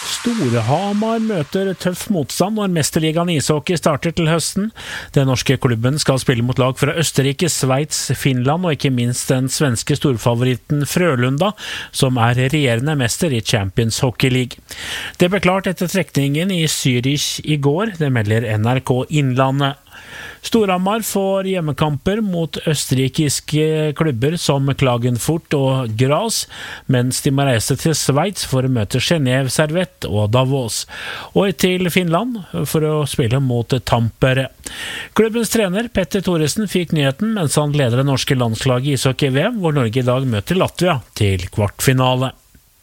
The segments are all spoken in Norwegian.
Storhamar møter tøff motstand når Mesterligaen ishockey starter til høsten. Den norske klubben skal spille mot lag fra Østerrike, Sveits, Finland og ikke minst den svenske storfavoritten Frølunda, som er regjerende mester i Champions Hockey League. Det ble klart etter trekningen i Zürich i går, det melder NRK Innlandet. Storhamar får hjemmekamper mot østerrikiske klubber som Klagenfurt og Graz, mens de må reise til Sveits for å møte Genève Servette og Davos, og til Finland for å spille mot Tampere. Klubbens trener Petter Thoresen fikk nyheten mens han leder det norske landslaget i ishockey-VM, hvor Norge i dag møter Latvia til kvartfinale.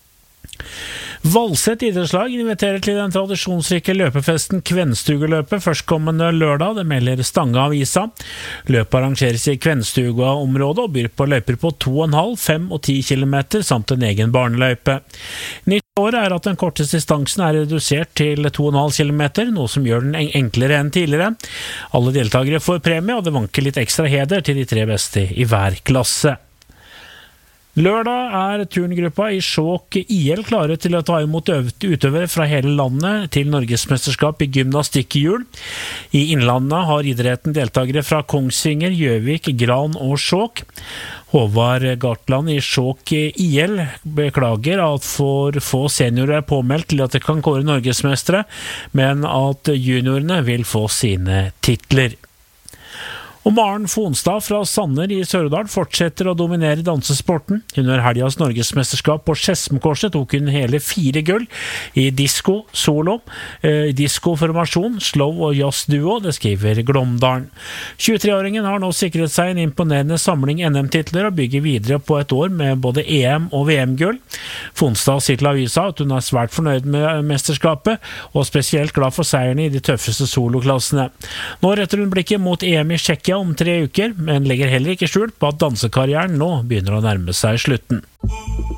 Valset idrettslag inviterer til den tradisjonsrike løpefesten Kvennstugeløpet førstkommende lørdag, det melder Stange Avisa. Løpet arrangeres i Kvennstuga-området og byr på løyper på 2,5, 5 og 10 kilometer, samt en egen barneløype. Nytt år er at den korteste distansen er redusert til 2,5 kilometer, noe som gjør den enklere enn tidligere. Alle deltakere får premie, og det vanker litt ekstra heder til de 3 beste i hver klasse. Lørdag er turngruppa i Skjåk IL klare til å ta imot utøvere fra hele landet til Norgesmesterskap i gymnastikkhjul. I Innlandet har idretten deltakere fra Kongsvinger, Gjøvik, Gran og Skjåk. Håvard Gartland i Skjåk IL beklager at for få seniorer er påmeldt til at de kan kåre norgesmestere, men at juniorene vil få sine titler. Og Maren Fonstad fra Sanner i Sør-Odal fortsetter å dominere dansesporten. Under helgas norgesmesterskap på Skedsmokorset tok hun hele 4 gull i disco, solo, disco-formasjon, slow og jazz-duo, det skriver Glåmdalen. 23-åringen har nå sikret seg en imponerende samling NM-titler og bygger videre på et år med både EM- og VM-gull. Fonstad sier til avisa at hun er svært fornøyd med mesterskapet, og spesielt glad for seierne i de tøffeste soloklassene. Nå retter hun blikket mot EM i Tsjekkia om 3 uker, men legger heller ikke skjul på at dansekarrieren nå begynner å nærme seg slutten.